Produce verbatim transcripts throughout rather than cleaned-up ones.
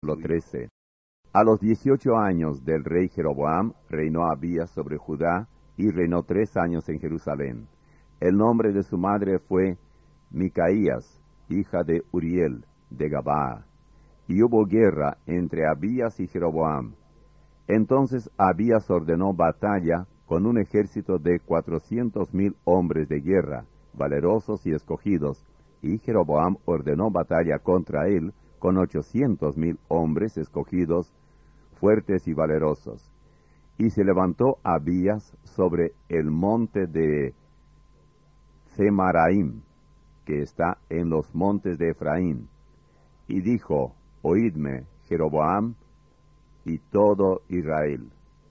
trece. A los dieciocho años del rey Jeroboam, reinó Abías sobre Judá, y reinó tres años en Jerusalén. El nombre de su madre fue Micaías, hija de Uriel, de Gabaa. Y hubo guerra entre Abías y Jeroboam. Entonces Abías ordenó batalla con un ejército de cuatrocientos mil hombres de guerra, valerosos y escogidos, y Jeroboam ordenó batalla contra él con ochocientos mil hombres escogidos, fuertes y valerosos. Y se levantó Abías sobre el monte de Zemaraim, que está en los montes de Efraín, y dijo: Oídme, Jeroboam y todo Israel.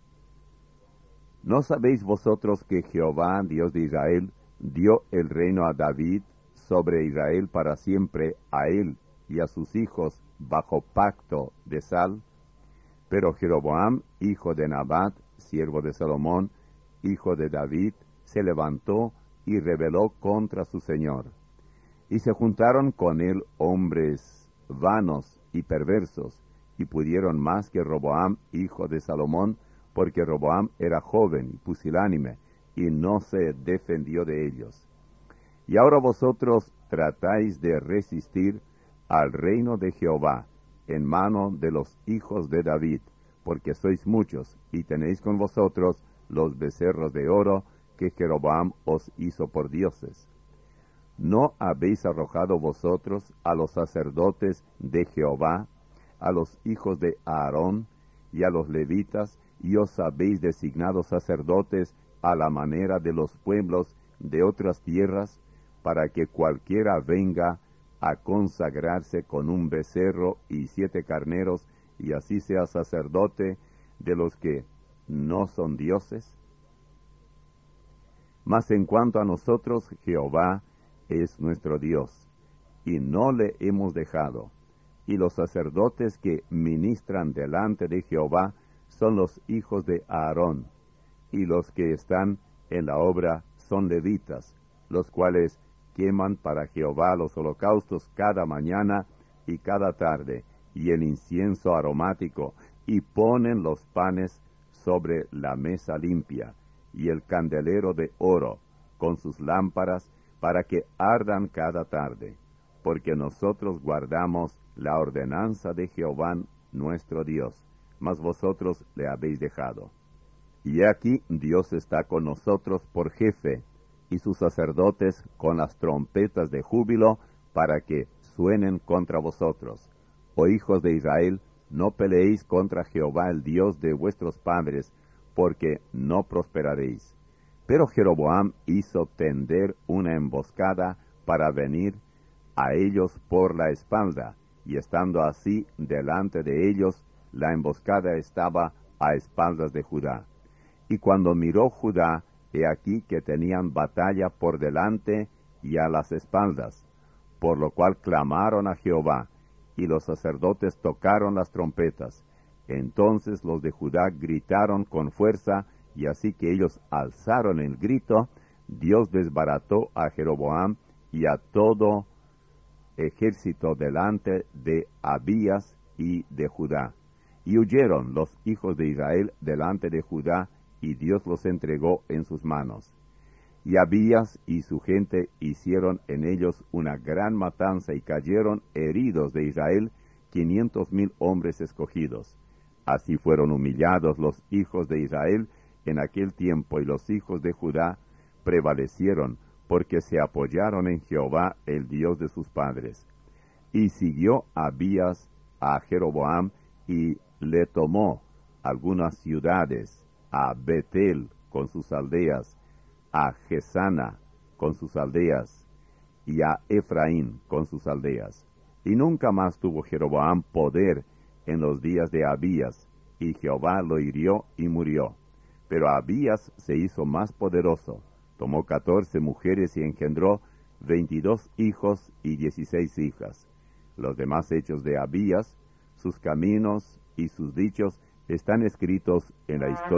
¿No sabéis vosotros que Jehová, Dios de Israel, dio el reino a David sobre Israel para siempre, a él y a sus hijos, bajo pacto de sal? Pero Jeroboam, hijo de Nabat, siervo de Salomón, hijo de David, se levantó y rebeló contra su señor. Y se juntaron con él hombres vanos y perversos, y pudieron más que Roboam, hijo de Salomón, porque Roboam era joven y pusilánime, y no se defendió de ellos. Y ahora vosotros tratáis de resistir al reino de Jehová, en mano de los hijos de David, porque sois muchos, y tenéis con vosotros los becerros de oro que Jeroboam os hizo por dioses. ¿No habéis arrojado vosotros a los sacerdotes de Jehová, a los hijos de Aarón y a los levitas, y os habéis designado sacerdotes a la manera de los pueblos de otras tierras, para que cualquiera venga a consagrarse con un becerro y siete carneros, y así sea sacerdote de los que no son dioses? Mas en cuanto a nosotros, Jehová es nuestro Dios, y no le hemos dejado. Y los sacerdotes que ministran delante de Jehová son los hijos de Aarón, y los que están en la obra son levitas, los cuales queman para Jehová los holocaustos cada mañana y cada tarde, y el incienso aromático, y ponen los panes sobre la mesa limpia, y el candelero de oro, con sus lámparas, para que ardan cada tarde, porque nosotros guardamos la ordenanza de Jehová nuestro Dios, mas vosotros le habéis dejado. Y aquí Dios está con nosotros por jefe, y sus sacerdotes con las trompetas de júbilo, para que suenen contra vosotros. Oh hijos de Israel, no peleéis contra Jehová el Dios de vuestros padres, porque no prosperaréis. Pero Jeroboam hizo tender una emboscada para venir a ellos por la espalda, y estando así delante de ellos, la emboscada estaba a espaldas de Judá. Y cuando miró Judá, he aquí que tenían batalla por delante y a las espaldas, por lo cual clamaron a Jehová, y los sacerdotes tocaron las trompetas. Entonces los de Judá gritaron con fuerza, y así que ellos alzaron el grito, Dios desbarató a Jeroboam y a todo ejército delante de Abías y de Judá. Y huyeron los hijos de Israel delante de Judá, y Dios los entregó en sus manos. Y Abías y su gente hicieron en ellos una gran matanza, y cayeron heridos de Israel quinientos mil hombres escogidos. Así fueron humillados los hijos de Israel en aquel tiempo, y los hijos de Judá prevalecieron, porque se apoyaron en Jehová, el Dios de sus padres. Y siguió Abías a Jeroboam, y le tomó algunas ciudades, a Betel con sus aldeas, a Gesana con sus aldeas, y a Efraín con sus aldeas. Y nunca más tuvo Jeroboam poder en los días de Abías, y Jehová lo hirió y murió. Pero Abías se hizo más poderoso, tomó catorce mujeres y engendró veintidós hijos y dieciséis hijas. Los demás hechos de Abías, sus caminos y sus dichos, están escritos en la historia